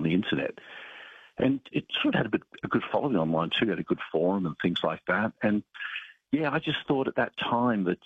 the internet. And it sort of had a good following online too. It had a good forum and things like that. And, yeah, I just thought at that time that,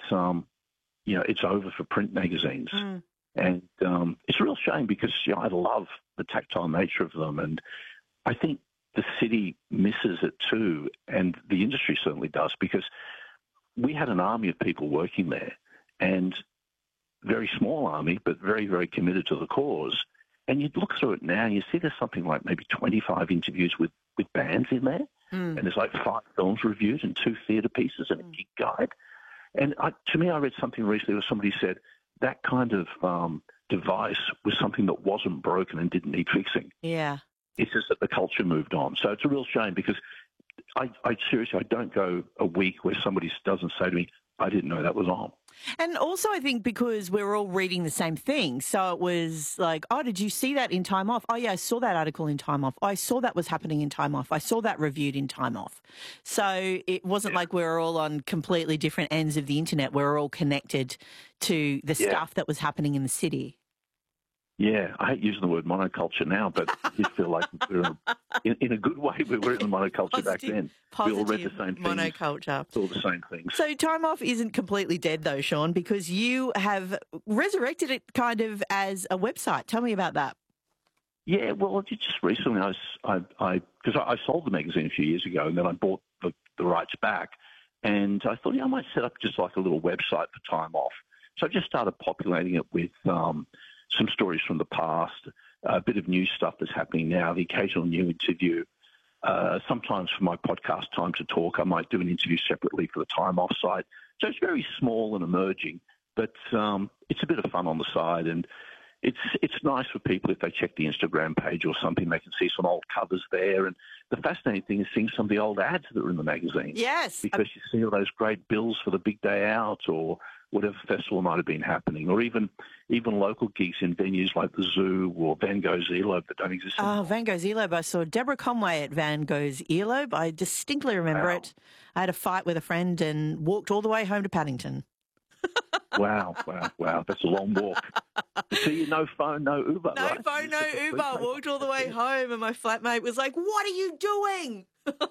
it's over for print magazines. Mm. And it's a real shame because I love the tactile nature of them. And I think the city misses it too, and the industry certainly does, because we had an army of people working there, and very small army, but very, very committed to the cause. And you'd look through it now and you see there's something like maybe 25 interviews with bands in there. Mm. And there's like 5 films reviewed and 2 theatre pieces and a gig guide. And to me, I read something recently where somebody said that kind of device was something that wasn't broken and didn't need fixing. Yeah. It's just that the culture moved on. So it's a real shame because I seriously, I don't go a week where somebody doesn't say to me, I didn't know that was on. And also I think because we're all reading the same thing. So it was like, oh, did you see that in Time Off? Oh, yeah, I saw that article in Time Off. I saw that was happening in Time Off. I saw that reviewed in Time Off. So it wasn't like we were all on completely different ends of the internet. We were all connected to the stuff that was happening in the city. Yeah, I hate using the word monoculture now, but I feel like we're in a good way. We were in the monoculture back then. We all read the same things. Monoculture. All the same things. So Time Off isn't completely dead though, Sean, because you have resurrected it kind of as a website. Tell me about that. Yeah, well, just recently because I sold the magazine a few years ago, and then I bought the rights back, and I thought, I might set up just like a little website for Time Off. So I just started populating it with some stories from the past, a bit of new stuff that's happening now, the occasional new interview. Sometimes for my podcast, Time to Talk, I might do an interview separately for the Time Off site. So it's very small and emerging, but it's a bit of fun on the side. And it's nice for people if they check the Instagram page or something, they can see some old covers there. And the fascinating thing is seeing some of the old ads that are in the magazine. Yes. Because you see all those great bills for the big day out or whatever festival might have been happening, or even local gigs in venues like the Zoo or Van Gogh's Earlobe that don't exist anymore. Oh, Van Gogh's Earlobe. I saw Deborah Conway at Van Gogh's Earlobe. I distinctly remember it. I had a fight with a friend and walked all the way home to Paddington. Wow. That's a long walk. See, no phone, no Uber. No right? phone, no Uber. Walked all the way home and my flatmate was like, what are you doing?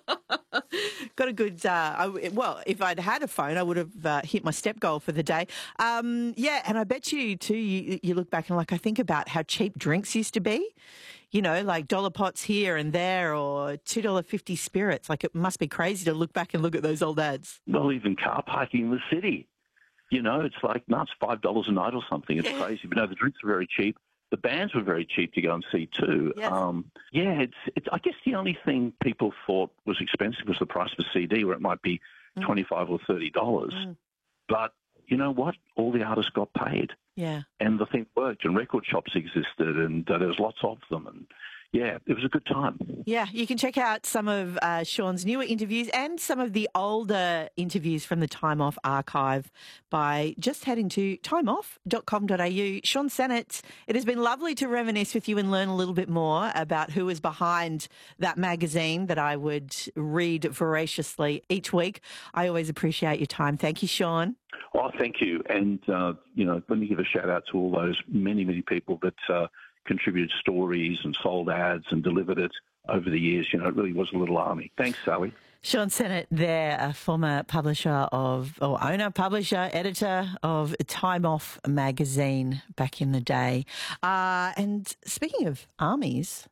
Got a good, if I'd had a phone, I would have hit my step goal for the day. And I bet you too, you look back and I think about how cheap drinks used to be, like dollar pots here and there or $2.50 spirits. Like it must be crazy to look back and look at those old ads. Well, even car parking in the city. It's like, it's $5 a night or something. It's crazy. But no, the drinks are very cheap. The bands were very cheap to go and see too. Yes. It's. I guess the only thing people thought was expensive was the price of a CD, where it might be $25 or $30. But you know what? All the artists got paid. Yeah. And the thing worked, and record shops existed, and there was lots of them, and it was a good time. Yeah, you can check out some of Sean's newer interviews and some of the older interviews from the Time Off archive by just heading to timeoff.com.au. Sean Sennett, it has been lovely to reminisce with you and learn a little bit more about who is behind that magazine that I would read voraciously each week. I always appreciate your time. Thank you, Sean. Oh, thank you. And, let me give a shout out to all those many, many people that contributed stories and sold ads and delivered it over the years. It really was a little army. Thanks, Sally. Sean Sennett there, a former owner, publisher, editor of Time Off magazine back in the day. And speaking of armies,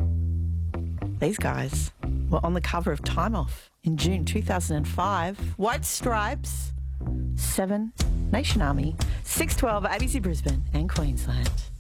these guys were on the cover of Time Off in June 2005. White Stripes, 7 Nation Army, 612 ABC Brisbane and Queensland.